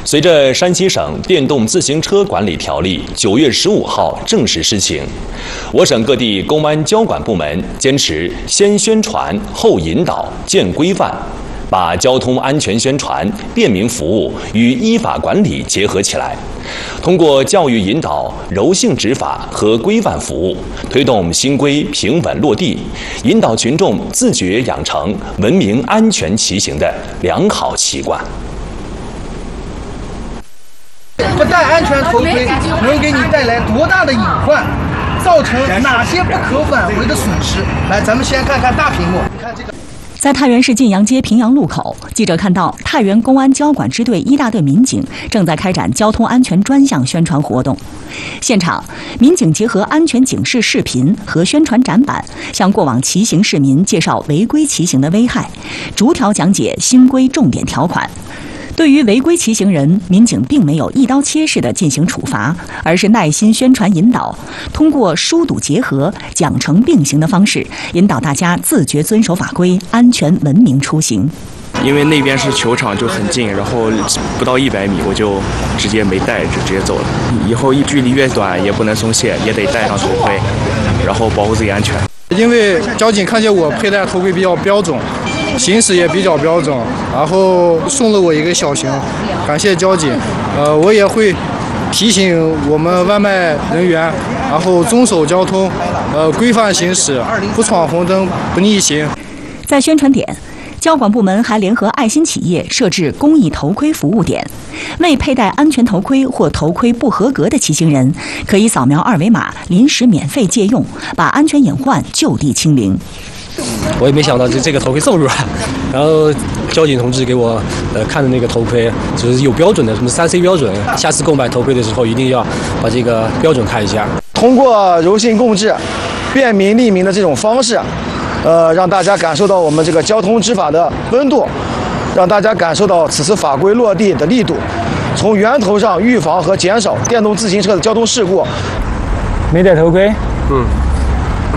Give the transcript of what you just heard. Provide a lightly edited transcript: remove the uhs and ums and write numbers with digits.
随着山西省电动自行车管理条例9月15号正式施行，我省各地公安交管部门坚持先宣传后引导渐规范，把交通安全宣传、便民服务与依法管理结合起来，通过教育引导、柔性执法和规范服务，推动新规平稳落地，引导群众自觉养成文明安全骑行的良好习惯。 不戴安全头盔能给你带来多大的隐患，造成哪些不可挽回的损失？来，咱们先看看大屏幕，你看这个。 在太原市晋阳街平阳路口，记者看到太原公安交管支队1大队民警正在开展交通安全专项宣传活动。现场，民警结合安全警示视频和宣传展板，向过往骑行市民介绍违规骑行的危害，逐条讲解新规重点条款。对于违规骑行人，民警并没有一刀切式的进行处罚，而是耐心宣传引导，通过疏堵结合、奖惩并行的方式，引导大家自觉遵守法规，安全文明出行。 因为那边是球场，就很近，然后不到100米，我就直接没带，就直接走了。以后距离越短也不能松懈，也得戴上头盔，然后保护自己安全。 因为交警看见我佩戴头盔比较标准，行驶也比较标准，然后送了我一个小型，感谢交警。我也会提醒我们外卖人员，然后遵守交通，规范行驶，不闯红灯，不逆行。 在宣传点，交管部门还联合爱心企业设置公益头盔服务点，未佩戴安全头盔或头盔不合格的骑行人，可以扫描2维码临时免费借用，把安全隐患就地清零。 我也没想到这个头盔这么软，然后交警同志给我看的那个头盔就是有标准的，什么3C 标准，下次购买头盔的时候一定要把这个标准看一下。 通过柔性共治、便民利民的这种方式，让大家感受到我们这个交通执法的温度，让大家感受到此次法规落地的力度，从源头上预防和减少电动自行车的交通事故。 没戴头盔，